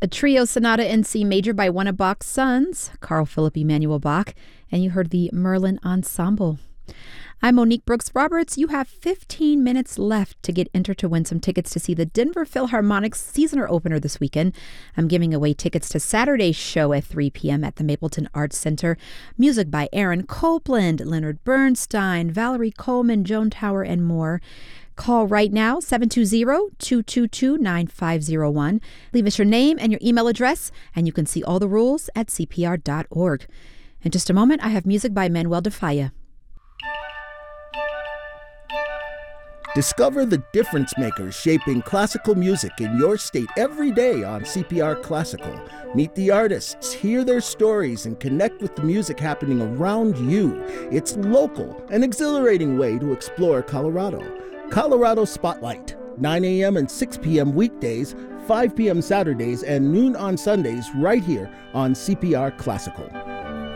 A trio sonata in C major by one of Bach's sons, Carl Philipp Emanuel Bach, and you heard the Merlin Ensemble. I'm Monique Brooks Roberts. You have 15 minutes left to get entered to win some tickets to see the Denver Philharmonic's season opener this weekend. I'm giving away tickets to Saturday's show at 3 p.m. at the Mapleton Arts Center. Music by Aaron Copland, Leonard Bernstein, Valerie Coleman, Joan Tower, and more. Call right now, 720-222-9501. Leave us your name and your email address, and you can see all the rules at cpr.org. In just a moment, I have music by Manuel de Falla. Discover the difference makers shaping classical music in your state every day on CPR Classical. Meet the artists, hear their stories, and connect with the music happening around you. It's local, an exhilarating way to explore Colorado. Colorado Spotlight, 9 a.m. and 6 p.m. weekdays, 5 p.m. Saturdays, and noon on Sundays right here on CPR Classical.